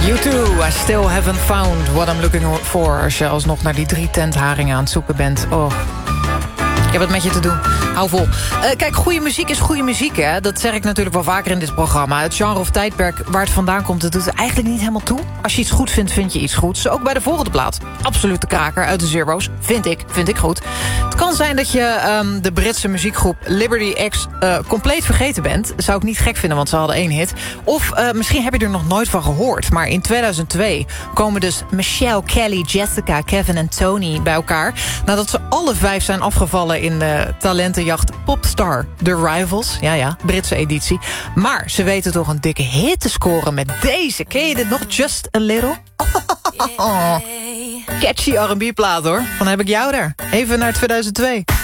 U2, I still haven't found what I'm looking for. Als je alsnog naar die 3 tentharingen aan het zoeken bent. Oh. Ik heb het met je te doen. Hou vol. Kijk, goede muziek is goede muziek, hè. Dat zeg ik natuurlijk wel vaker in dit programma. Het genre of tijdperk waar het vandaan komt, dat doet er eigenlijk niet helemaal toe. Als je iets goed vindt, vind je iets goed. Zo ook bij de volgende plaat. Absolute kraker uit de Zero's. Vind ik goed. Het kan zijn dat je de Britse muziekgroep Liberty X compleet vergeten bent. Zou ik niet gek vinden, want ze hadden 1 hit. Of misschien heb je er nog nooit van gehoord. Maar in 2002 komen dus Michelle, Kelly, Jessica, Kevin en Tony bij elkaar. Nadat ze alle 5 zijn afgevallen in de talentenjacht Popstar The Rivals. Ja, Britse editie. Maar ze weten toch een dikke hit te scoren met deze. Ken je dit nog? Just a Little? Catchy R&B plaat, hoor. Dan heb ik jou daar. Even naar 2002.